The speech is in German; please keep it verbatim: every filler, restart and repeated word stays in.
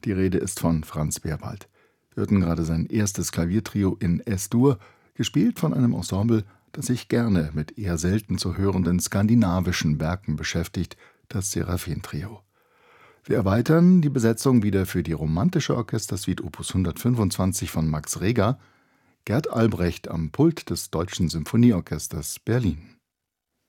Die Rede ist von Franz Berwald. Wir hörten gerade sein erstes Klaviertrio in Es-Dur, gespielt von einem Ensemble, das sich gerne mit eher selten zu hörenden skandinavischen Werken beschäftigt, das Seraphin-Trio. Wir erweitern die Besetzung wieder für die romantische Orchestersuite Opus hundertfünfundzwanzig von Max Reger, Gerd Albrecht am Pult des Deutschen Symphonieorchesters Berlin.